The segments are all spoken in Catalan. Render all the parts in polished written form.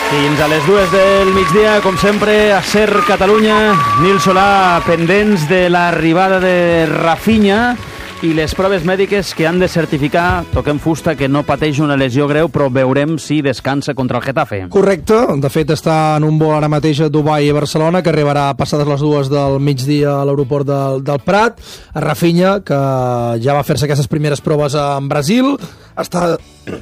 Fins a les 2 del migdia, com sempre, a Ser Catalunya. Nil Solà, pendents de l'arribada de Rafinha i les proves mèdiques que han de certificar, toquem fusta, que no pateix una lesió greu, però veurem si descansa contra el Getafe. Correcte, de fet està en un vol ara mateix a Dubai i Barcelona, que arribarà passades les 2 del migdia a l'aeroport del Prat. A Rafinha, que ja va fer-se aquestes primeres proves en Brasil, està...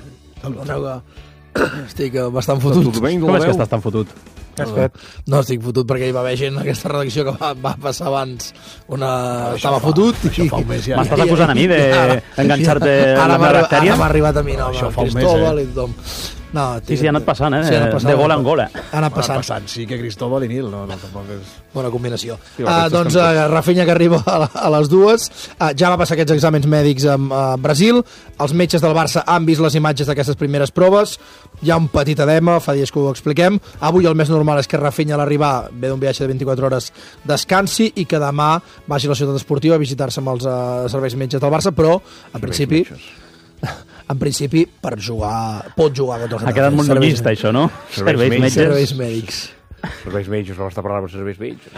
Estic bastant fotut. Com és que estàs tan fotut? No estic fotut perquè hi va haver gent en aquesta redacció que va passar abans estava fotut. M'estàs acusant a mi d'enganxar-te amb la bactèria? Ara m'ha arribat a mi, no, amb Cristóbal i tothom. Sí, ha anat passant, de gol en gol. Ha anat passant. Sí que Cristóbal i Nil, no, tampoc és... Bona combinació. Doncs Rafinha, que arriba a les 2, ja va passar aquests exàmens mèdics a Brasil, els metges del Barça han vist les imatges d'aquestes primeres proves, hi ha un petit edema, fa dies que ho expliquem, avui el més normal és que Rafinha a l'arribar ve d'un viatge de 24 hores descansi i que demà vagi a la ciutat esportiva a visitar-se amb els serveis metges del Barça, però en principi per jugar, pot jugar contra el Getafe. Ha quedat molt llunyista, això, no? Serveis mèdics. Serveis metges, no està parlant amb serveis metges.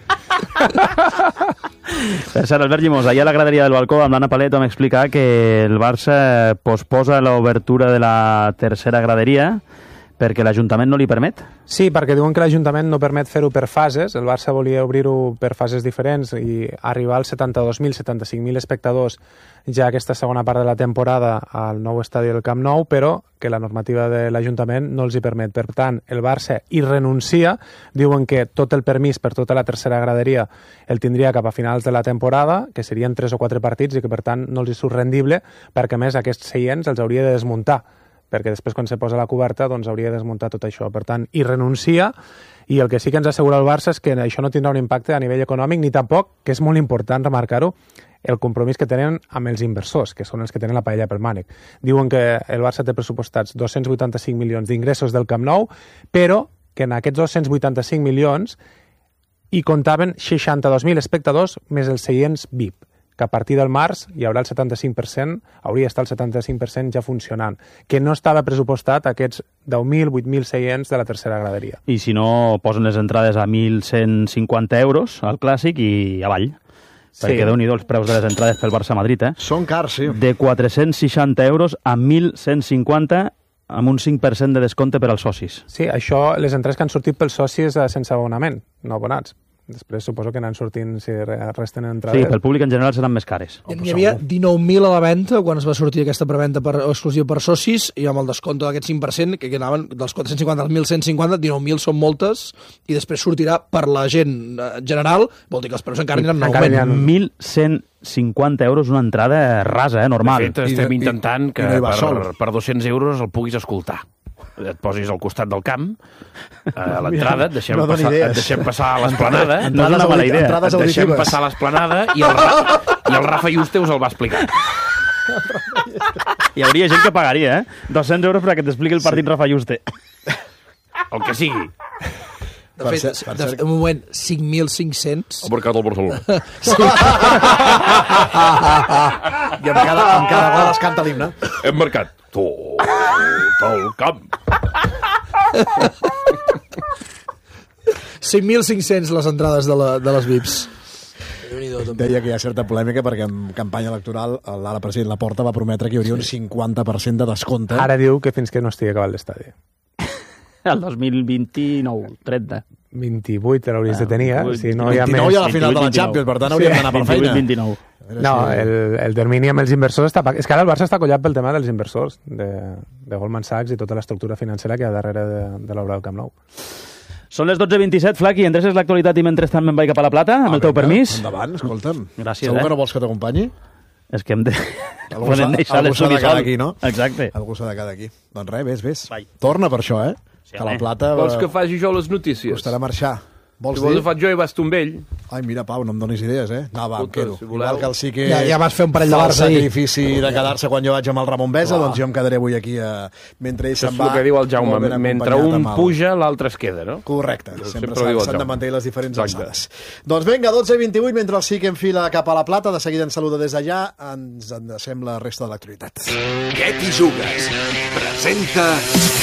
Per cert, Albert Llimós, ahir a la graderia del balcó amb l'Anna Palet vam explicar que el Barça posposa l'obertura de la tercera graderia perquè l'Ajuntament no li permet? Sí, perquè diuen que l'Ajuntament no permet fer-ho per fases. El Barça volia obrir-ho per fases diferents i arribar als 72.000, 75.000 espectadors ja aquesta segona part de la temporada al nou estadi del Camp Nou, però que la normativa de l'Ajuntament no els hi permet. Per tant, el Barça hi renuncia, diuen que tot el permís per tota la tercera graderia el tindria cap a finals de la temporada, que serien 3 o 4 partits i que per tant no els hi surt rendible, perquè a més aquests seients els hauria de desmuntar, perquè després quan se posa la coberta doncs hauria de desmuntar tot això. Per tant, hi renuncia, i el que sí que ens assegura el Barça és que això no tindrà un impacte a nivell econòmic, ni tampoc, que és molt important remarcar-ho, el compromís que tenen amb els inversors, que són els que tenen la paella pel mànec. Diuen que el Barça té pressupostats 285 milions d'ingressos del Camp Nou, però que en aquests 285 milions hi comptaven 62.000 espectadors més els seients VIP, que a partir del març hi haurà el 75%, hauria d'estar el 75% ja funcionant, que no estava pressupostat aquests 10.000, 8.000 seients de la tercera graderia. I si no, posen les entrades a 1.150 euros al Clàssic i avall. Sí. Perquè déu-n'hi-do els preus de les entrades pel Barça-Madrid, Són cars, sí. De 460 euros a 1.150 amb un 5% de descompte per als socis. Sí, això, les entrades que han sortit pels socis sense abonament, no abonats. Després suposo que anan sortint, si resten entrades... Sí, pel públic en general seran més cares. N'hi havia 19.000 a la venda quan es va sortir aquesta preventa exclusiva per socis, i amb el descompte d'aquest 5%, que anaven dels 450 als 1.150, 19.000 són moltes, i després sortirà per la gent general, vol dir que els preus encara aniran en augment. 1.150 euros una entrada rasa, normal. De fet, estem intentant que per 200 euros el puguis escoltar. Et posis al costat del camp, a l'entrada, et deixem passar a l'esplanada. No és una mala idea. Et deixem passar a l'esplanada i el Rafa Juste us el va explicar. Hi hauria gent que pagaria, 200 euros perquè t'expliqui el partit Rafa Juste. El que sigui. De fet, un moment, 5.500... El mercat del Barcelona. Sí. I amb cada gol es canta l'himne. Hem marcat tot el camp. 5.500 les entrades de les VIPs. Deia que hi ha certa polèmica perquè en campanya electoral l'ara president Laporta va prometre que hi hauria un 50% de descompte. Ara diu que fins que no estigui acabat l'estadi. El 2029, 30. 28 l'hauries de tenir, Si no hi ha 29 hi ha la final de la Champions, per tant hauríem d'anar per feina. 29. No, el termini amb els inversors està... És que ara el Barça està collat pel tema dels inversors, de Goldman Sachs i tota l'estructura financera que hi ha darrere de l'obra del Camp Nou. Són les 12:27, Flaqui, endreces l'actualitat i mentrestant me'n vaig cap a la Plata, amb el teu permís. Endavant, escolta'm. Gràcies, Segur que no vols que t'acompanyi? És que hem de... Algú s'ha de quedar aquí, no? Exacte. Algú s'ha de quedar aquí. Doncs res, ves. Torna per això, Sí, que la Plata... Vols que faci jo les notícies? Costarà marxar. Vols dir? Si vols ho faig jo i vas tu amb ell. Ai, mira, Pau, no em donis idees, No, va, em quedo. Si igual que el sí que... Ja vas fer un parell de bars ahir. El sacrifici de quedar-se quan jo vaig amb el Ramon Besa, doncs jo em quedaré avui aquí mentre ell se'n va. És el que diu el Jaume, mentre un puja, l'altre es queda, no? Correcte, sempre s'han de mantenir les diferents alçades. Doncs vinga, 12:28, mentre el sí que enfila cap a la Plata, de seguida ens saluda des d'allà, ens endecem la resta de l'actualitat. Què t'hi jugues? Presenta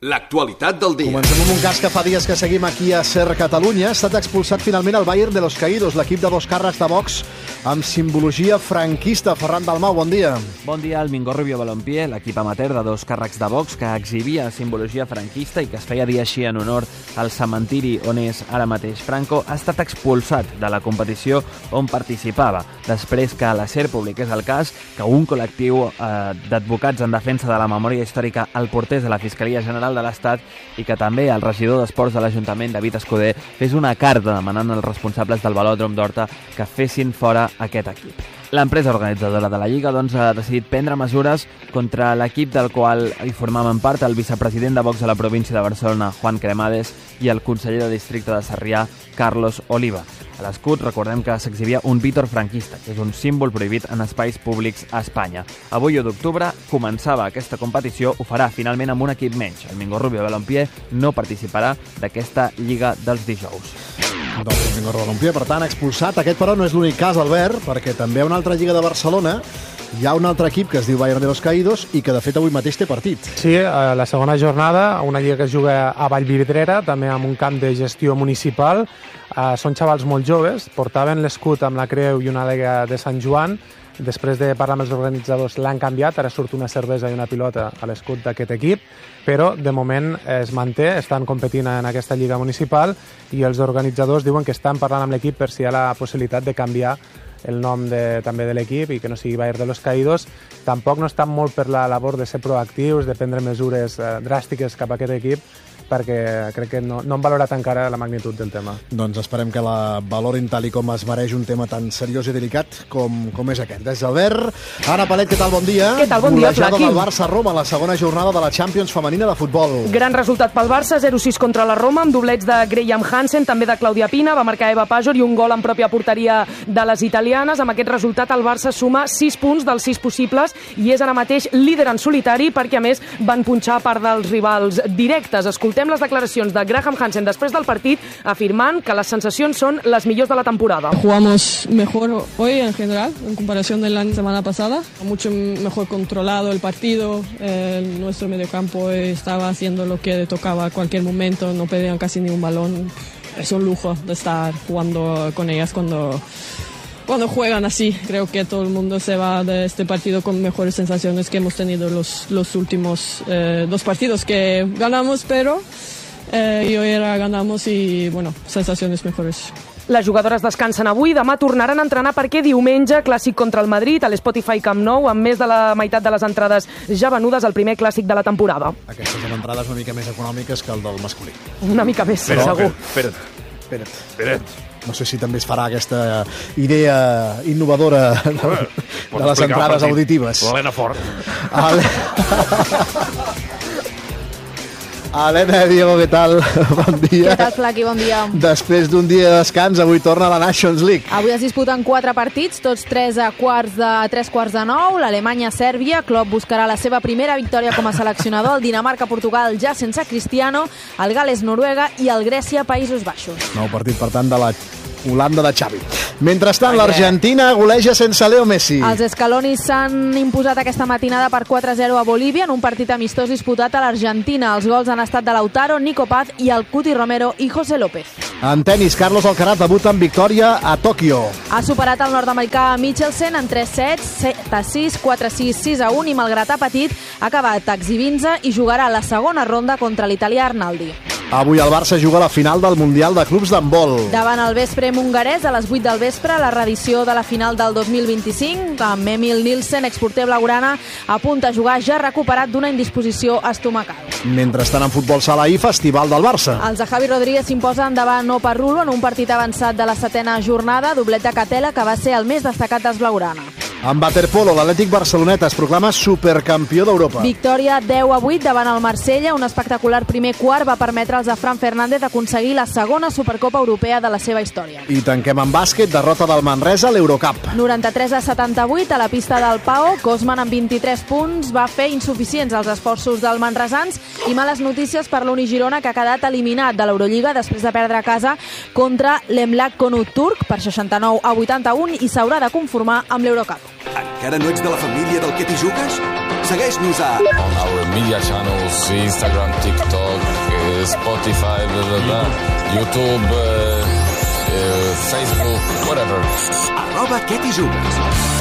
L'actualitat del dia. Comencem amb un cas que fa dies que seguim aquí a Ser Catalunya. Ha estat expulsat finalment el Bayern de los Caídos, l'equip de 2 càrrecs de box amb simbologia franquista. Ferran Dalmau, bon dia. Bon dia. El Mingorrubio Balompié, l'equip amateur de 2 càrrecs de box que exhibia simbologia franquista i que es feia dir així en honor al cementiri on és ara mateix Franco, ha estat expulsat de la competició on participava, després que la SER publiqués el cas que un col·lectiu d'advocats en defensa de la memòria històrica el portés a la Fiscalia General de l'Estat i que també el regidor d'Esports de l'Ajuntament, David Escudé, fes una carta demanant als responsables del Velòdrom d'Horta que fessin fora aquest equip. L'empresa organitzadora de la Lliga ha decidit prendre mesures contra l'equip del qual hi formaven part el vicepresident de Vox a la província de Barcelona, Juan Cremades, i el conseller de districte de Sarrià, Carlos Oliva. A l'escut recordem que s'exhibia un vítor franquista, que és un símbol prohibit en espais públics a Espanya. Avui, 1 d'octubre, començava aquesta competició, ho farà finalment amb un equip menys. El Mingorrubio Balompié no participarà d'aquesta Lliga dels dijous. Doncs el Mingorrubio Balompié, per tant, expulsat. Aquest, però, no és l'únic cas, Albert, perquè també a una altra Lliga de Barcelona hi ha un altre equip que es diu Bayern de los Caídos i que, de fet, avui mateix té partit. Sí, a la segona jornada, una lliga que es juga a Vallvidrera, també amb un camp de gestió municipal. Són xavals molt joves, portaven l'escut amb la creu i una àliga de Sant Joan. Després de parlar amb els organitzadors l'han canviat, ara surt una cervesa i una pilota a l'escut d'aquest equip, però de moment es manté, estan competint en aquesta lliga municipal i els organitzadors diuen que estan parlant amb l'equip per si hi ha la possibilitat de canviar el nom també de l'equip i que no sigui Bayern de los Caídos. Tampoc no estan molt per la labor de ser proactius, de prendre mesures dràstiques cap a aquest equip, perquè crec que no han valorat encara la magnitud del tema. Doncs esperem que la valorin tal i com es mereix un tema tan seriós i delicat com és aquest. Des d'Albert, Anna Palet, què tal? Bon dia. Què tal? Bon dia, Flaqui. Golejada del Barça a Roma, la segona jornada de la Champions femenina de futbol. Gran resultat pel Barça, 0-6 contra la Roma, amb doblets de Graham Hansen, també de Claudia Pina, va marcar Eva Pajor i un gol en pròpia porteria de les italianes. Amb aquest resultat el Barça suma 6 punts dels 6 possibles i és ara mateix líder en solitari perquè, a més, van punxar part dels rivals directes. Escoltem les declaracions de Graham Hansen després del partit, afirmant que les sensacions són les millors de la temporada. Jugamos mejor hoy en general, en comparación de la semana pasada. Mucho mejor controlado el partido. Nuestro mediocampo estaba haciendo lo que tocaba a cualquier momento, no pedían casi ni un balón. Es un lujo de estar jugando con ellas cuando juegan así. Creo que todo el mundo se va de este partido con mejores sensaciones que hemos tenido los últimos 2 partidos que ganamos, pero y hoy ganamos y, bueno, sensaciones mejores. Les jugadores descansen avui, demà tornaran a entrenar perquè diumenge clàssic contra el Madrid a l'Spotify Camp Nou, amb més de la meitat de les entrades ja venudes al primer clàssic de la temporada. Aquestes són entrades una mica més econòmiques que el del masculí. Una mica més, segur. Espera't. No sé si també es farà aquesta idea innovadora de les entrades auditives. L'Helena Fort. Helena, Diego, què tal? Bon dia. Què tal, Flaqui? Bon dia. Després d'un dia de descans, avui torna a la Nations League. Avui es disputen 4 partits, tots 3 quarts de 9. L'Alemanya-Sèrbia. Klopp buscarà la seva primera victòria com a seleccionador. El Dinamarca-Portugal ja sense Cristiano. El Gales-Noruega i el Grècia-Països Baixos. Nou partit, per tant, de la Holanda de Xavi. Mentrestant, l'Argentina goleja sense Leo Messi. Els Scalonis s'han imposat aquesta matinada per 4-0 a Bolívia en un partit amistós disputat a l'Argentina. Els gols han estat de Lautaro, Nico Paz i el Cuti Romero i José López. En tenis, Carlos Alcaraz debuta en victòria a Tòquio. Ha superat el nord-americà Michelsen en 3 sets, 7-6, 4-6, 6-1 i malgrat ha patit, ha acabat exhibint-se i jugarà la segona ronda contra l'italià Arnaldi. Avui el Barça juga la final del Mundial de Clubs d'Handbol. Davant el Vespre hongarès, a les 8 del vespre, la reedició de la final del 2025, amb Emil Nielsen, exporter blaugrana, a punt a jugar, ja recuperat d'una indisposició estomacal. Mentrestant, en futbol sala i festival del Barça. Els de Javi Rodríguez s'imposen davant Opa Rulo en un partit avançat de la 7ª jornada, doblet de Catela, que va ser el més destacat dels blaugrana. En waterpolo, l'Atlètic Barcelonet es proclama supercampió d'Europa. Victòria 10-8 davant el Marsella. Un espectacular primer quart va permetre als de Fran Fernández aconseguir la segona Supercopa Europea de la seva història. I tanquem amb bàsquet, derrota del Manresa a l'Eurocup. 93-78 a la pista del Pau. Cosman amb 23 punts va fer insuficients els esforços del manresans i males notícies per l'Uni Girona, que ha quedat eliminat de l'Eurolliga després de perdre a casa contra l'Emlak Konut turc per 69-81 i s'haurà de conformar amb l'Eurocup. Encara no ets de la família del que t'hi jugues? Segueix-nos a... On our media channels, Instagram, TikTok, Spotify, YouTube, Facebook, whatever. @Què t'hi jugues.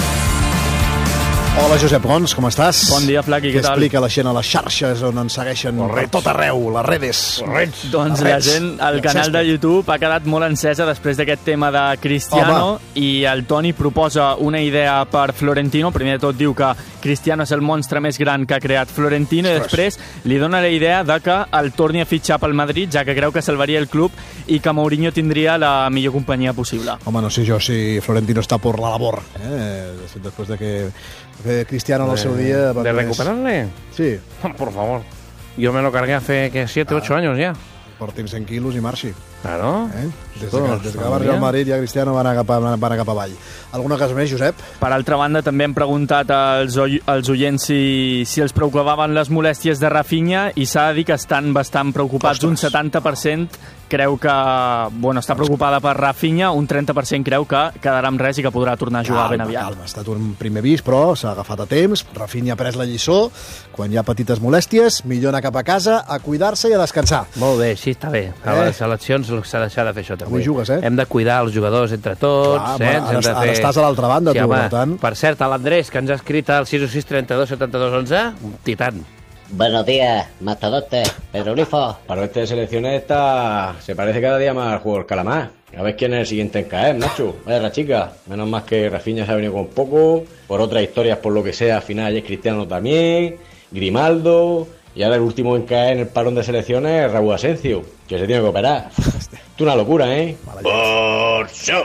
Hola, Josep Gons, com estàs? Bon dia, Flaqui, què tal? Explica a la gent a les xarxes on ens segueixen per tot arreu, les redes. Doncs la gent, el canal de YouTube ha quedat molt encesa després d'aquest tema de Cristiano. I el Toni proposa una idea per Florentino. Primer de tot diu que Cristiano és el monstre més gran que ha creat Florentino i després li dona la idea de que el torni a fitxar pel Madrid, ja que creu que salvaria el club i que Mourinho tindria la millor companyia possible. Home, no sé jo si Florentino està por la labor, després de que Cristiano en el seu dia... ¿De recuperarle? Sí. Por favor. Yo me lo cargué hace 7, 8 años ya. Portin 100 quilos i marxi. Claro. Des que va arribar al Madrid ja Cristiano va anar cap avall. Alguna cosa més, Josep? Per altra banda, també hem preguntat als oients si els preocupaven les molèsties de Rafinha i s'ha de dir que estan bastant preocupats. Un 70% creu que està preocupada per Rafinha, un 30% creu que quedarà amb res i que podrà tornar a jugar ben aviat. Calma, ha estat un primer avís, però s'ha agafat a temps. Rafinha ha pres la lliçó. Quan hi ha petites molèsties, millor anar cap a casa, a cuidar-se i a descansar. Molt bé, sí, està bé. A les seleccions s'ha de deixar de fer això també. Avui jugues, Hem de cuidar els jugadors entre tots. Ara estàs a l'altra banda, tu, per tant. Per cert, l'Andrés, que ens ha escrit al 616 32 72 11, un titan. Buenos días, mastodonte, Pedro Grifo. Para este de selecciones se parece cada día más al juego del calamar. A ver quién es el siguiente en caer, Nacho. Vaya la chica. Menos más que Rafinha se ha venido con poco. Por otras historias, por lo que sea, al final ya es Cristiano también. Grimaldo. Y ahora el último en caer en el parón de selecciones es Raúl Asencio, que se tiene que operar. Es una locura, Por això.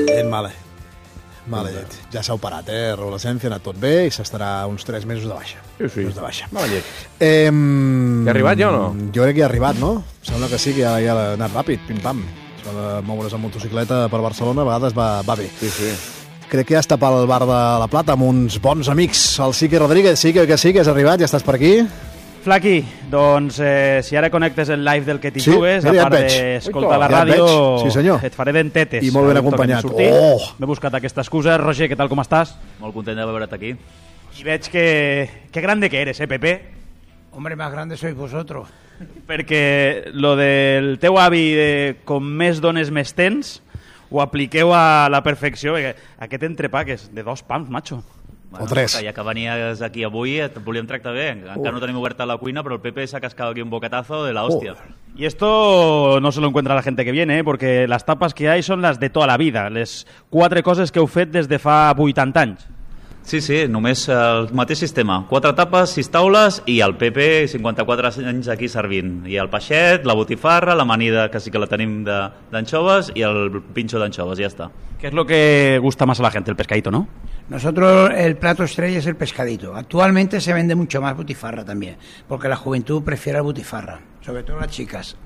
Maledet. Ja s'ha operat, Raúl Asencio, ha anat tot bé i s'estarà uns 3 mesos de baixa. Sí. De baixa. Maledet. Ha arribat ja o no? Jo crec que ja ha arribat, no? Sembla que sí, que ja ha anat ràpid, pim-pam. Això de moure's amb motocicleta per Barcelona a vegades va bé. Sí. Crec que ja està pel bar de la Plata amb uns bons amics. El Sique Rodríguez, sí que has arribat, ja estàs per aquí. Flaqui, doncs si ara connectes el live del que t'hi jugues, a part d'escoltar la ràdio, et faré dentetes. I molt ben acompanyat. M'he buscat aquesta excusa. Roger, què tal, com estàs? Molt content de veure't aquí. I veig que... Qué grande que eres, Pepe? Hombre, más grande sois vosotros. Perquè lo del teu avi de com més dones més tens ho apliqueu a la perfecció. Aquest entrepà que és de 2 pams, macho. Bueno, o 3. Ja que venies aquí avui et volíem tractar bé. Encara no tenim oberta la cuina, però el Pepe s'ha cascado aquí un bocatazo de la hostia. Y esto no se lo encuentra la gente que viene, porque las tapas que hay son las de toda la vida. Les 4 coses que heu fet des de fa 80 anys. Sí, només el mateix sistema. 4 tapes, 6 taules i el Pepe, 54 anys aquí servint. I el peixet, la botifarra, l'amanida, que sí que la tenim d'anchoves, i el pincho d'anchoves, ja està. ¿Qué es lo que gusta más a la gente? El pescadito, ¿no? Nosotros el plato estrella es el pescadito. Actualmente se vende mucho más butifarra también, porque la juventud prefiere la butifarra, sobre todo las chicas.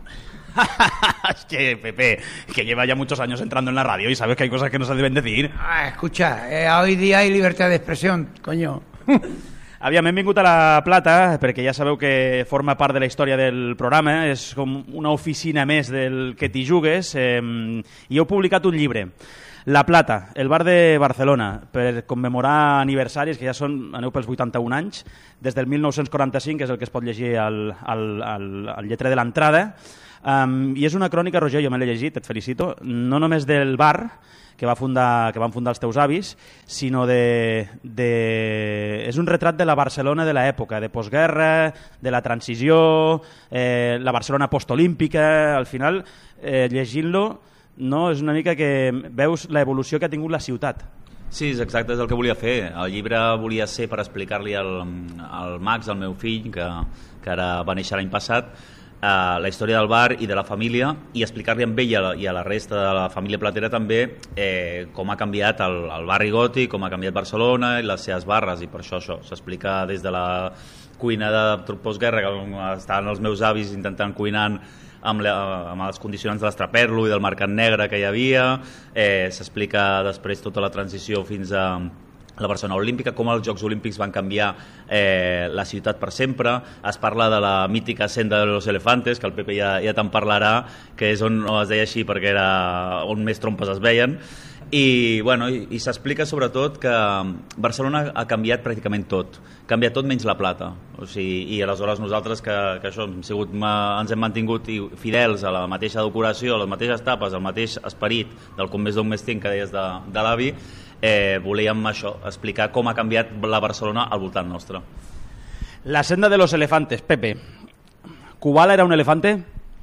Es que, Pepe, que lleva ya muchos años entrando en la radio y sabes que hay cosas que no se deben decir. Escucha, hoy día hay libertad de expresión, coño. Aviam, hem vingut a la Plata perquè ja sabeu que forma part de la història del programa, és com una oficina més del que t'hi jugues, i heu publicat un llibre, La Plata, el bar de Barcelona, per commemorar aniversaris que ja són, aneu pels 81 anys, des del 1945, que és el que es pot llegir al lletrer de l'entrada. I és una crònica, Roger, jo me l'he llegit, et felicito, no només del bar que van fundar els teus avis, sinó és un retrat de la Barcelona de l'època, de postguerra, de la transició, la Barcelona postolímpica. Al final, llegint-lo, no, és una mica que veus l'evolució que ha tingut la ciutat. Sí, és exacte, és el que volia fer. El llibre volia ser per explicar-li al Max, el meu fill, que ara va néixer l'any passat, la història del bar i de la família, i explicar-li a ell i a la resta de la família platera també com ha canviat el barri gòtic, com ha canviat Barcelona i les seves barres, i per això s'explica des de la cuina de postguerra, que estaven els meus avis intentant cuinant amb els condicionants de l'estraperlo i del mercat negre que hi havia, s'explica després tota la transició fins a la Barcelona Olímpica, com els Jocs Olímpics van canviar la ciutat per sempre. Es parla de la mítica senda de los elefantes, que el Pepe ja te'n parlarà, que és on es deia així perquè era on més trompes es veien. I s'explica sobretot que Barcelona ha canviat pràcticament tot. Canvia tot menys la plata. O sigui, i aleshores nosaltres que això ens hem mantingut fidels a la mateixa decoració, a les mateixes tapes, al mateix esperit del com més d'un mes tinc que deies de l'avi, volíem això, explicar com ha canviat la Barcelona al voltant nostre. La senda de los elefantes, Pepe. ¿Kubala era un elefante?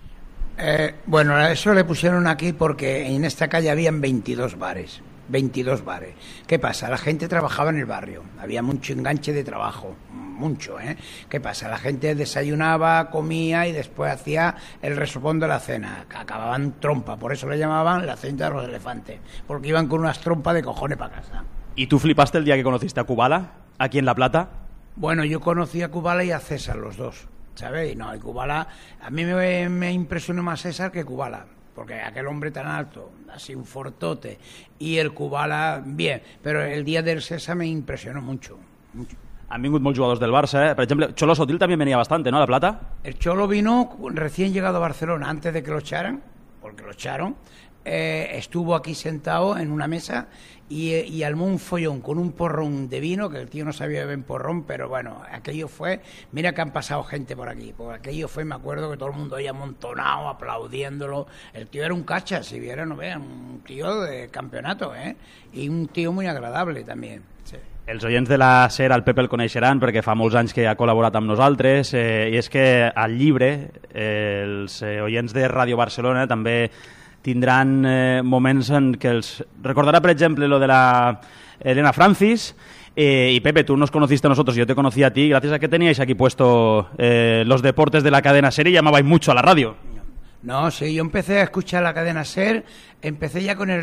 Bueno, eso le pusieron aquí porque en esta calle habían 22 bares. 22 bares. ¿Qué pasa? La gente trabajaba en el barrio. Había mucho enganche de trabajo. Mucho, ¿eh? ¿Qué pasa? La gente desayunaba, comía y después hacía el resopón de la cena. Acababan trompa. Por eso le llamaban la senda de los elefantes. Porque iban con unas trompas de cojones para casa. ¿Y tú flipaste el día que conociste a Kubala, aquí en La Plata? Bueno, yo conocí a Kubala y a César, los dos. ¿Sabes? Y no, el Kubala, a mí me impresionó más César que Kubala, porque aquel hombre tan alto, así un fortote, y el Kubala, bien, pero el día del César me impresionó mucho. Han vingut molts jugadors del Barça, ¿eh? Por ejemplo, Cholo Sotil también venía bastante, ¿no? A La Plata. El Cholo vino recién llegado a Barcelona, antes de que lo echaran, porque lo echaron. Estuvo aquí sentado en una mesa y armó un follón con un porrón de vino, que el tío no sabía beber porrón, pero bueno, aquello fue, mira que han pasado gente por aquí, porque aquello fue, me acuerdo que todo el mundo ahí amontonado, aplaudiéndolo, el tío era un cacha, si viera, no vean, un tío de campeonato, y un tío muy agradable también, sí. Els oients de la SER, el Pepe el coneixeran perquè fa molts anys que ha col·laborat amb nosaltres, i és que al llibre els oients de Ràdio Barcelona també tindran moments en què els recordará, por ejemplo, lo de la Elena Francis. Y Pepe, tú nos conociste a nosotros, yo te conocí a ti gracias a que teníais aquí puesto los deportes de la cadena SER y llamabais mucho a la radio. No, sí, yo empecé a escuchar la cadena SER, empecé ya con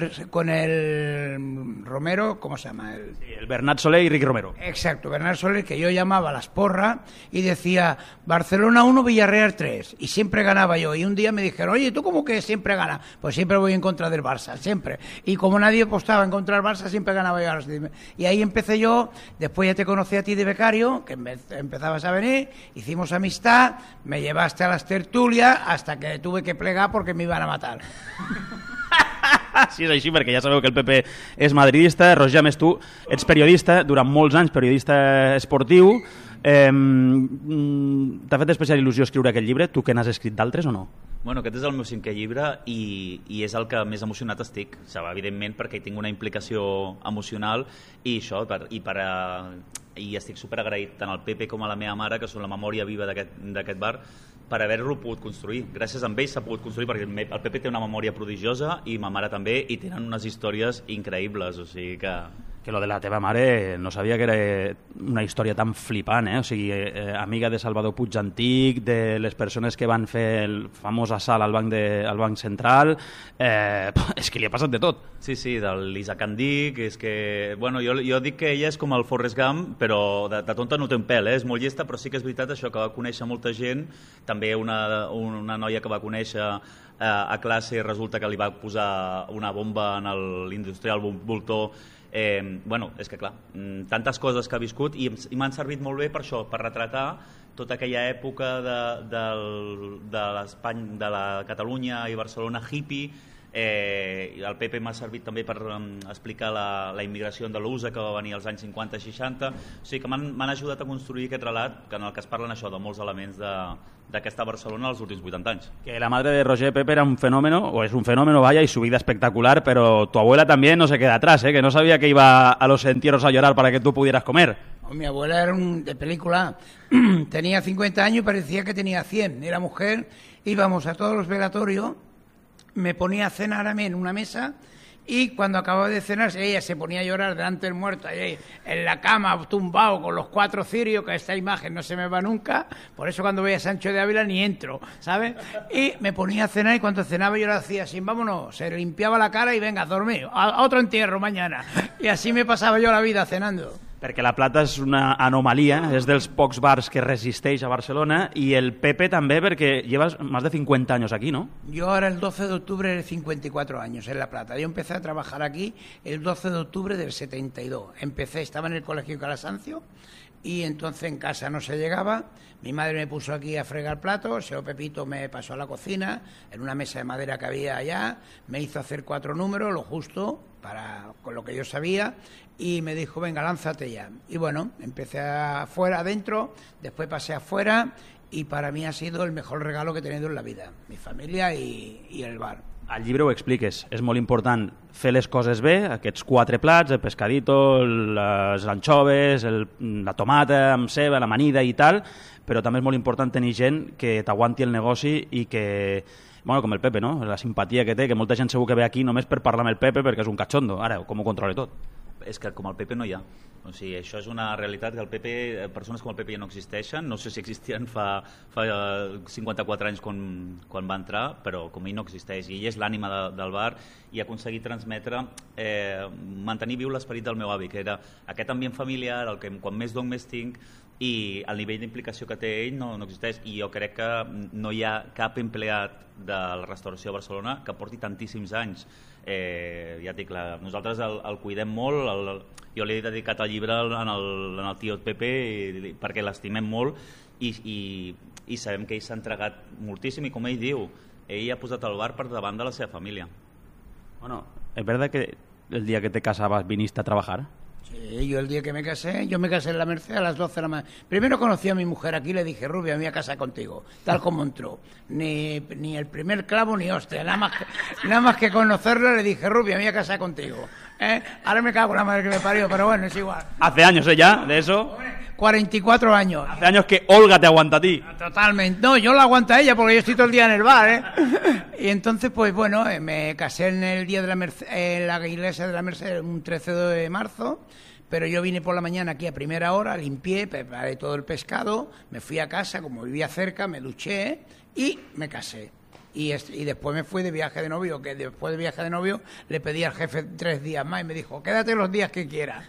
el Romero, ¿cómo se llama? El Bernat Soler y Ricky Romero. Exacto, Bernat Soler, que yo llamaba a las porras y decía Barcelona 1, Villarreal 3, y siempre ganaba yo. Y un día me dijeron, oye, ¿tú cómo que siempre ganas? Pues siempre voy en contra del Barça, siempre. Y como nadie apostaba en contra del Barça, siempre ganaba yo. Y ahí empecé yo, después ya te conocí a ti de becario, que empezabas a venir, hicimos amistad, me llevaste a las tertulias hasta que tuve que plegar porque me iban a matar. Sí, és així, perquè ja sabeu que el Pepe és madridista. Roger, a més, tu ets periodista, durant molts anys periodista esportiu. T'ha fet especial il·lusió escriure aquest llibre? Tu que n'has escrit d'altres o no? Bueno, aquest és el meu 5è llibre i és el que més emocionat estic, evidentment perquè hi tinc una implicació emocional i això, i estic superagraït tant al Pepe com a la meva mare, que són la memòria viva d'aquest bar, per haver-lo pogut construir. Gràcies a ells s'ha pogut construir, perquè el Pepe té una memòria prodigiosa i ma mare també, i tenen unes històries increïbles, o sigui que... Que lo de la teva mare no sabia que era una història tan flipant, o sigui, amiga de Salvador Puig Antic, de les persones que van fer el famós assalt al Banc Central, és que li ha passat de tot. Sí, de l'Isaac Andic, és que... Bueno, jo dic que ella és com el Forrest Gump, però de tonta no té un pèl, és molt llesta, però sí que és veritat això, que va conèixer molta gent, també una noia que va conèixer a classe, resulta que li va posar una bomba en l'industrial Voltor. Bueno, és que clar, tantes coses que ha viscut i m'han servit molt bé per això, per retratar tota aquella època de la Catalunya i Barcelona hippie. El Pepe m'ha servit també per explicar la immigració andalusa que va venir als anys 50-60, o sigui que m'han ajudat a construir aquest relat en el que es parlen això de molts elements d'aquesta Barcelona als últims 80 anys. Que la madre de Roger Pepe era un fenómeno, o es un fenómeno, vaya, y su vida espectacular, pero tu abuela también no se queda atrás, que no sabía que iba a los entierros a llorar para que tú pudieras comer. Mi abuela era de película, tenía 50 años y parecía que tenía 100, era mujer, íbamos a todos los velatorios, me ponía a cenar a mí en una mesa y cuando acababa de cenar ella se ponía a llorar delante del muerto, ahí en la cama tumbado con los 4 cirios, que esta imagen no se me va nunca, por eso cuando veía a Sancho de Ávila ni entro, ¿sabes? Y me ponía a cenar y cuando cenaba yo le hacía así, vámonos, se limpiaba la cara y venga, a dormir, a otro entierro mañana, y así me pasaba yo la vida cenando. Perquè La Plata és una anomalia, és dels pocs bars que resisteix a Barcelona, y el Pepe també, perquè llevas más de 50 años aquí, ¿no? Yo ahora el 12 de octubre de 54 años en La Plata. Yo empecé a trabajar aquí el 12 de octubre del 72. Estaba en el colegio Calasancio y entonces en casa no se llegaba. Mi madre me puso aquí a fregar platos, el señor Pepito me pasó a la cocina, en una mesa de madera que había allá, me hizo hacer 4 números, lo justo, con lo que yo sabía, y me dijo, venga, lánzate ya. Y bueno, empecé afuera, adentro, después pasé afuera, y para mí ha sido el mejor regalo que he tenido en la vida, mi familia y el bar. Al llibre ho expliques, és molt important fer les coses bé, aquests 4 plats, el pescadito, les anchoves, la tomata amb ceba, l'amanida i tal, però també és molt important tenir gent que t'aguanti el negoci i que, bueno, com el Pepe, no? La simpatia que té, que molta gent segur que ve aquí només per parlar amb el Pepe perquè és un cachondo. Ara, com ho controla tot? És que com el Pepe no hi ha. O sigui, això és una realitat que el Pepe, persones com el Pepe ja no existeixen, no sé si existien fa 54 anys quan va entrar, però com ell no existeix, i ell és l'ànima del bar, i ha aconseguit transmetre, mantenir viu l'esperit del meu avi, que era aquest ambient familiar, el que quan més dono més tinc, i el nivell d'implicació que té ell no existeix, i jo crec que no hi ha cap empleat de la restauració a Barcelona que porti tantíssims anys. Ja et dic, nosaltres el cuidem molt, jo li he dedicat el llibre al tio Pepe perquè l'estimem molt i sabem que ell s'ha entregat moltíssim, i com ell diu, ell ha posat el bar per davant de la seva família. Bueno, ¿es verdad que el día que te casabas viniste a trabajar? Sí, yo el día que me casé en la Merced a las 12 de la mañana. Primero conocí a mi mujer aquí, le dije, Rubia, me voy a casar contigo, tal como entró. Ni el primer clavo ni hostia, nada más que conocerla le dije, Rubia, me voy a casar contigo. Ahora me cago en la madre que me parió, pero bueno, es igual. Hace años ya, de eso. 44 años. Hace años que Olga te aguanta a ti. Totalmente. No, yo la aguanto a ella porque yo estoy todo el día en el bar, Y entonces, pues bueno, me casé en el día de la Merced, en la iglesia de la Merced, un 13 de marzo, pero yo vine por la mañana aquí a primera hora, limpié, preparé todo el pescado, me fui a casa, como vivía cerca, me duché y me casé. Y después me fui de viaje de novio, que después de viaje de novio le pedí al jefe 3 días más y me dijo, quédate los días que quieras.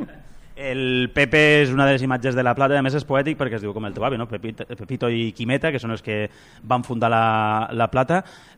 El Pepe és una de les imatges de la Plata, a més és poètic perquè es diu com el teu avi, no? Pepito i Quimeta, que són els que van fundar la Plata.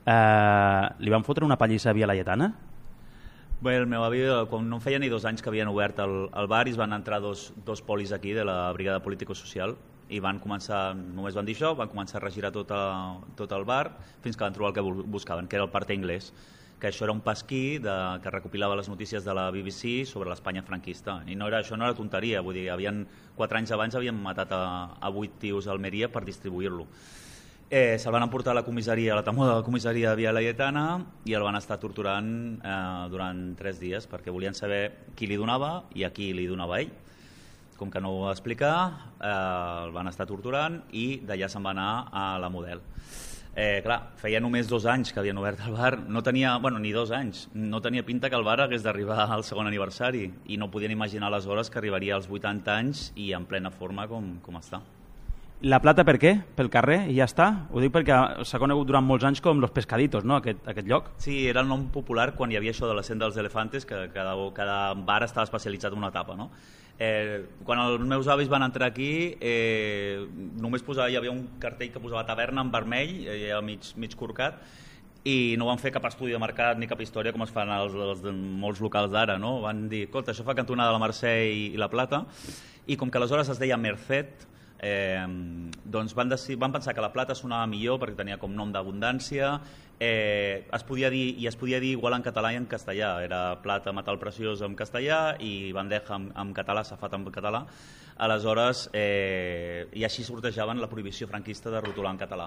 Li van fotre una pallissa a Via Laietana? Bé, el meu avi, quan no feia ni 2 anys que havien obert el bar, i es van entrar dos polis aquí de la Brigada Político-Social, i van començar, només van dir això, van començar a regirar tot el bar fins que van trobar el que buscaven, que era el Parte Inglés, que això era un pasquí que recopilava les notícies de la BBC sobre l'Espanya franquista. I això no era tonteria, vull dir, 4 anys abans havien matat a 8 tios a Almeria per distribuir-lo. Se'l van emportar a la comissaria, a la temuda de la comissaria de Via Laietana, i el van estar torturant durant 3 dies, perquè volien saber qui li donava i a qui li donava ell. Com que no ho va explicar, el van estar torturant i d'allà se'n va anar a la Model. Clar, feia només 2 anys que havien obert el bar, no tenia, bueno, ni 2 anys, no tenia pinta que el bar hagués d'arribar al segon aniversari, i no podien imaginar aleshores que arribaria als 80 anys i en plena forma com està. La Plata per què? Pel carrer i ja està? Ho dic perquè s'ha conegut durant molts anys com Los Pescaditos, no?, aquest lloc. Sí, era el nom popular quan hi havia això de la Senda dels Elefantes, que cada bar estava especialitzat en una etapa, no? Quan els meus avis van entrar aquí, només hi havia un cartell que posava taverna en vermell, mig corcat, i no van fer cap estudi de mercat ni cap història com es fan els de molts locals d'ara, no? Van dir, escolta, això fa cantonada de la Mercè i la Plata, i com que aleshores es deia Merced, doncs van pensar que la Plata sonava millor perquè tenia com nom d'abundància, es podia dir igual en català i en castellà, era Plata, Metal Preciós en castellà i Bandeja en català, Safat en català. Aleshores, i així sortejaven la prohibició franquista de rotular en català,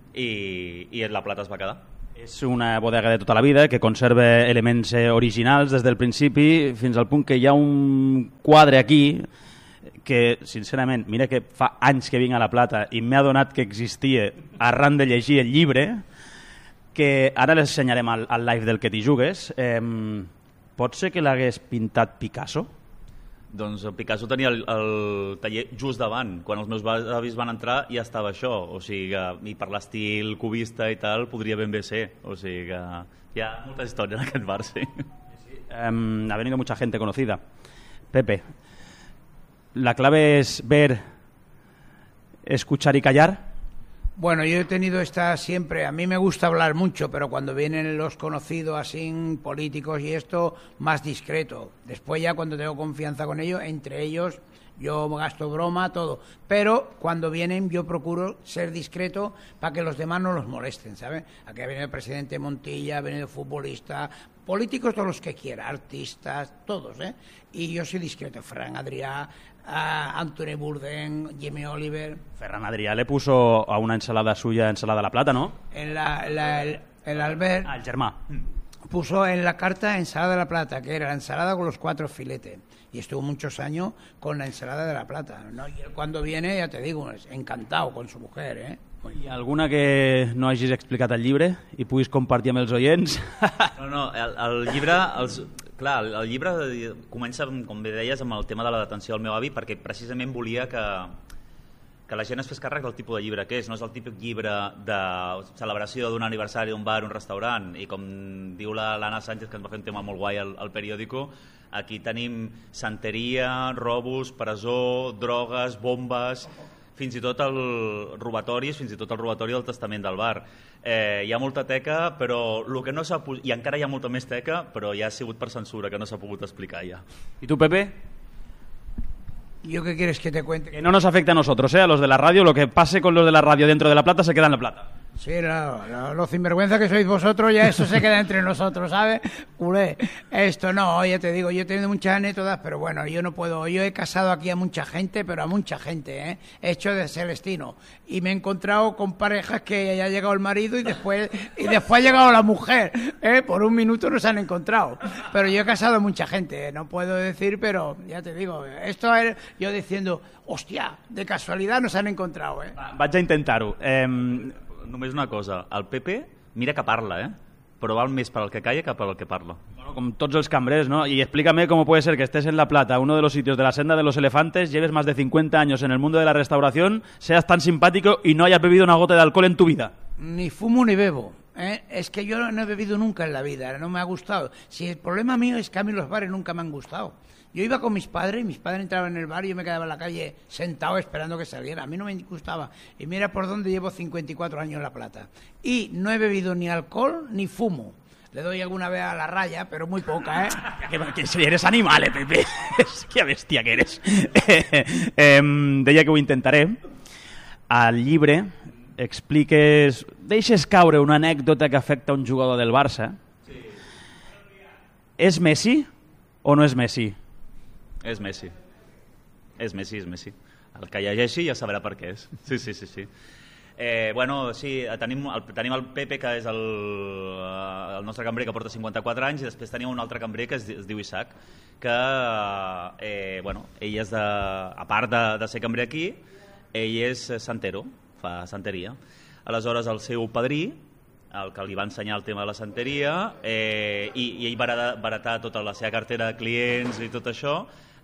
i la Plata es va quedar. És una bodega de tota la vida que conserva elements originals des del principi fins al punt que hi ha un quadre aquí que, sincerament, mira que fa anys que vinc a la Plata i m'he adonat que existia arran de llegir el llibre, que ara l'ensenyarem al live del que t'hi jugues. Pot ser que l'hagués pintat Picasso? Doncs Picasso tenia el taller just davant. Quan els meus avis van entrar ja estava això, o sigui que, i per l'estil cubista i tal, podria ben bé ser. O sigui que hi ha molta història en aquest bar, sí. Ha venido mucha gente conocida. Pepe, ¿la clave es ver, escuchar y callar? Bueno, yo he tenido esta siempre, a mí me gusta hablar mucho, pero cuando vienen los conocidos así, políticos y esto, más discreto. Después ya cuando tengo confianza con ellos, entre ellos, yo gasto broma, todo. Pero cuando vienen yo procuro ser discreto para que los demás no los molesten, ¿sabes? Aquí ha venido el presidente Montilla, ha venido futbolista, políticos, todos los que quiera, artistas, todos, ¿eh? Y yo soy discreto, Ferran Adrià, Anthony Bourdain, Jamie Oliver. Ferran Adrià le puso a una ensalada suya ensalada a la plata, ¿no? El Albert... el germà. Puso en la carta ensalada de la plata, que era la ensalada con los 4 filetes. Y estuvo muchos años con la ensalada de la plata, ¿no? Y él cuando viene, ya te digo, es encantado con su mujer, ¿eh? Hi ha alguna que no hagis explicat al llibre i puguis compartir amb els oients? No, el llibre... Clar, el llibre comença, com bé deies, amb el tema de la detenció del meu avi, perquè precisament volia que la gent es fes càrrec del tipus de llibre que és. No és el típic llibre de celebració d'un aniversari d'un bar, un restaurant, i com diu l'Anna Sánchez, que ens va fer un tema molt guai al periòdico, aquí tenim santeria, robos, presó, drogues, bombes, fins i tot robatoris, fins i tot el robatori del testament del bar. Hi ha molta teca, però el que no s'ha... I encara hi ha molta més teca, però ja ha sigut per censura, que no s'ha pogut explicar ja. I tu, Pepe? ¿Yo qué quieres que te cuente? Que no nos afecta a nosotros, a los de la radio. Lo que pase con los de la radio dentro de La Plata se queda en La Plata. Sí, lo sinvergüenza que sois vosotros, ya eso se queda entre nosotros, ¿sabes? Culé. Esto no, ya te digo, yo he tenido muchas anécdotas, pero bueno, yo no puedo. Yo he casado aquí a mucha gente, pero a mucha gente, ¿eh? He hecho de Celestino. Y me he encontrado con parejas que ya ha llegado el marido y después ha llegado la mujer, ¿eh? Por un minuto nos han encontrado. Pero yo he casado a mucha gente, ¿eh? No puedo decir, pero ya te digo, esto es yo diciendo, hostia, de casualidad nos han encontrado, ¿eh? Vaig a intentar-ho. Només una cosa, el Pepe mira que parla, però val més per al que calla que per al que parla. Bueno, como todos los cambrers, ¿no? Y explícame cómo puede ser que estés en La Plata, uno de los sitios de la senda de los elefantes, lleves más de 50 años en el mundo de la restauración, seas tan simpático y no hayas bebido una gota de alcohol en tu vida. Ni fumo ni bebo. Es que yo no he bebido nunca en la vida, no me ha gustado. Si el problema mío es que a mí los bares nunca me han gustado. Yo iba con mis padres entraban en el bar y yo me quedaba en la calle sentado esperando que saliera. A mí no me gustaba. Y mira por dónde llevo 54 años en La Plata. Y no he bebido ni alcohol ni fumo. Le doy alguna vez a la raya, pero muy poca, ¿eh? Que eres animal, Pepe. Qué bestia que eres. Deia que ho intentaré. Al llibre deixes caure una anècdota que afecta un jugador del Barça. Sí. És Messi o no és Messi? És Messi. És Messi. El que llegeixi ja sabrà per què és. Sí. Bueno, sí, tenim el Pepe, que és el nostre cambrer, que porta 54 anys, i després tenim un altre cambrer que es diu Isaac, que bueno, ell és a part de ser cambrer aquí, ell és santero, fa santeria. Aleshores, el seu padrí, el que li va ensenyar el tema de la santeria, i ell va baratar tota la seva cartera de clients i tot això.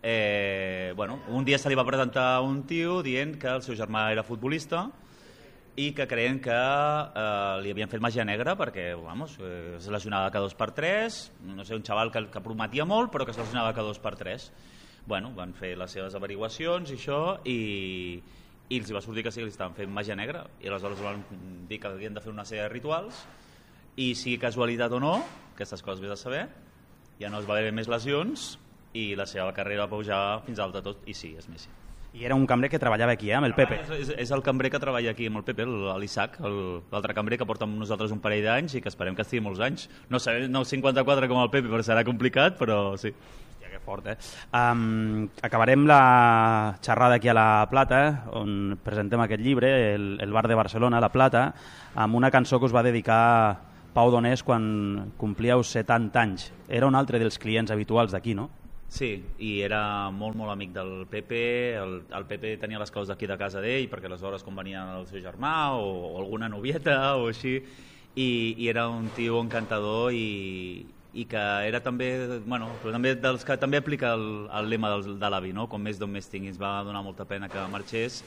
Bueno, un dia se li va presentar un tio dient que el seu germà era futbolista i que creien que li havien fet màgia negra perquè, vamos, es lesionava cada 2x3, no sé, un xaval que prometia molt però que es lesionava cada 2x3. Bueno, van fer les seves averiguacions i això, i els va sortir que sí que li estaven fent màgia negra, i aleshores van dir que havien de fer una sèrie de rituals, i sigui casualitat o no, aquestes coses vés a saber, ja no es va haver més lesions i la seva carrera va pujar fins a dalt de tot, i sí, és Messi. I era un cambrer que treballava aquí, amb el Pepe. És el cambrer que treballa aquí amb el Pepe, l'Isaac, l'altre cambrer que porta amb nosaltres un parell d'anys i que esperem que estigui molts anys. No sé, no 54 com el Pepe, però serà complicat, però sí. Hòstia, que fort, acabarem la xerrada aquí a La Plata, on presentem aquest llibre, el bar de Barcelona, La Plata, amb una cançó que us va dedicar Pau Donés quan complíeu 70 anys. Era un altre dels clients habituals d'aquí, no? Sí, i era molt amic del Pepe. El Pepe tenia les claus d'aquí de casa d'ell perquè aleshores quan venia el seu germà o alguna novieta o així, i era un tio encantador i que era també, bueno, però també dels que també aplica el lema de l'avi, no? Com més d'on més tinguis. Va donar molta pena que marxés.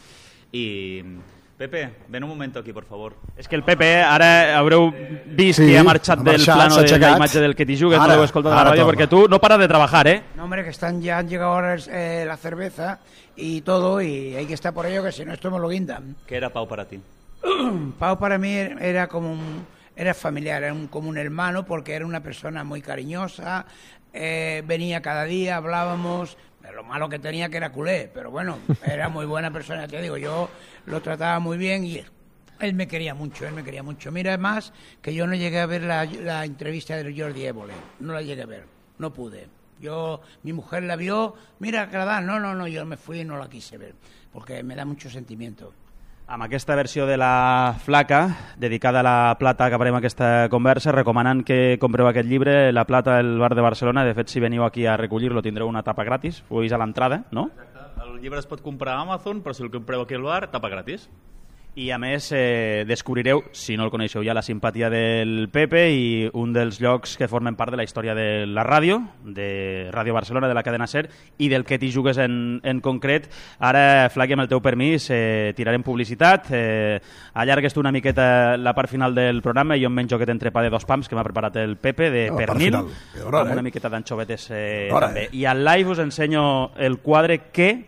I Pepe, ven un moment aquí, por favor. És que el Pepe, ara haureu vist que ha marxat del plano de la imatge del que t'hi jugues, no l'heu escoltat a la ràdio, perquè tu no paras de trabajar, ¿eh? No, hombre, que ya han llegado ahora la cerveza y todo, y hay que estar por ello, que si no esto me lo guindan. ¿Qué era Pau para ti? Pau para mí era como era familiar, era como un hermano, porque era una persona muy cariñosa, venía cada día, hablábamos, Lo malo que tenía que era culé, pero bueno, era muy buena persona, te digo, yo lo trataba muy bien y él me quería mucho. Mira, es más, que yo no llegué a ver la entrevista de Jordi Évole, no la llegué a ver, no pude. Mi mujer la vio, mira, que la dan, no, yo me fui y no la quise ver, porque me da mucho sentimiento. Amb aquesta versió de la flaca, dedicada a la plata, acabarem aquesta conversa, recomanant que compreu aquest llibre, La plata del bar de Barcelona. De fet, si veniu aquí a recollir-lo, tindreu una tapa gratis, ho veus a l'entrada, no? Exacte. El llibre es pot comprar a Amazon, però si el compreu aquí al bar, tapa gratis. I a més descobrireu, si no el coneixeu ja, la simpatia del Pepe i un dels llocs que formen part de la història de la ràdio, de Ràdio Barcelona, de la cadena SER, i del que t'hi jugues en concret. Ara, Flaqui, amb el teu permís, tirarem publicitat, allargues tu una miqueta la part final del programa i jo em menjo aquest entrepà de 2 pams que m'ha preparat el Pepe, de pernil, amb una miqueta d'anxovetes també. I al live us ensenyo el quadre que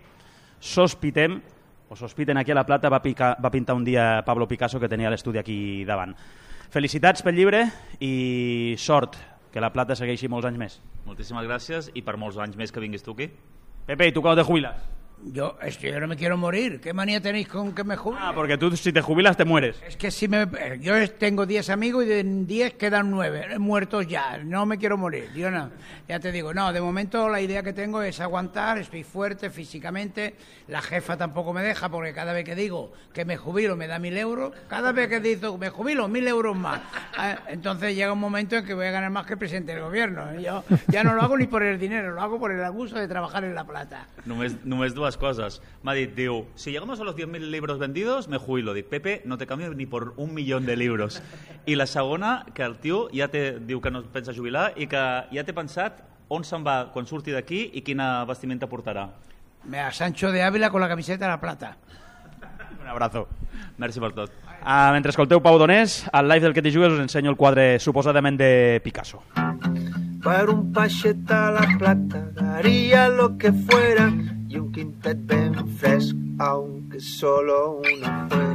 sospiten aquí a La Plata va pintar un dia Pablo Picasso, que tenia l'estudi aquí davant. Felicitats pel llibre i sort, que La Plata segueixi molts anys més. Moltíssimes gràcies i per molts anys més que vinguis tu aquí. Pepe, ¿y tú cuándo te jubilas? Yo no me quiero morir. ¿Qué manía tenéis con que me jubile? Porque tú si te jubilas te mueres. Es que yo tengo 10 amigos y de 10 quedan 9 muertos ya. No me quiero morir. Yo no. Ya te digo, no, de momento la idea que tengo es aguantar, estoy fuerte físicamente. La jefa tampoco me deja porque cada vez que digo que me jubilo me da 1.000 euros. Cada vez que digo me jubilo, 1.000 euros más. Entonces llega un momento en que voy a ganar más que el presidente del gobierno. Yo ya no lo hago ni por el dinero, lo hago por el gusto de trabajar en La Plata. Només dues coses. M'ha dit, diu, si llegamos a los 10.000 libros vendidos, me jubilo. Dic, Pepe, no te cambio ni por 1 millón de libros. I la segona, que el tio ja diu que no es pensa jubilar i que ja té pensat on se'n va quan surti d'aquí i quina vestimenta portarà. A Sancho de Ávila con la camiseta de La Plata. Un abrazo. Merci per tot. Mentre escolteu Pau Donés, al live del que t'hi jugues us ensenyo el quadre suposadament de Picasso. Para un pacheta a La Plata daría lo que fuera y un quintet ben fresc, aunque solo una fuera.